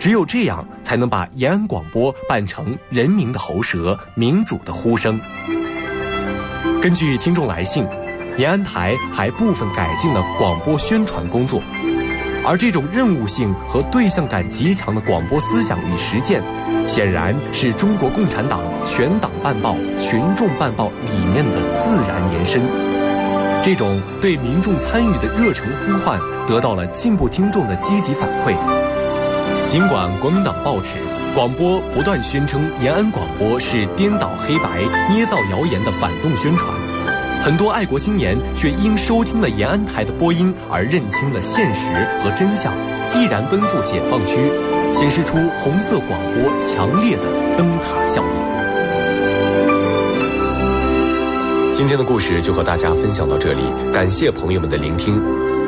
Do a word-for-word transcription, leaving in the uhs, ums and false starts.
只有这样才能把延安广播办成人民的喉舌，民主的呼声。根据听众来信，延安台还部分改进了广播宣传工作，而这种任务性和对象感极强的广播思想与实践，显然是中国共产党全党办报、群众办报理念的自然延伸。这种对民众参与的热诚呼唤得到了进步听众的积极反馈。尽管国民党报纸、广播不断宣称延安广播是颠倒黑白、捏造谣言的反动宣传，很多爱国青年却因收听了延安台的播音而认清了现实和真相，毅然奔赴解放区，显示出红色广播强烈的灯塔效应。今天的故事就和大家分享到这里，感谢朋友们的聆听。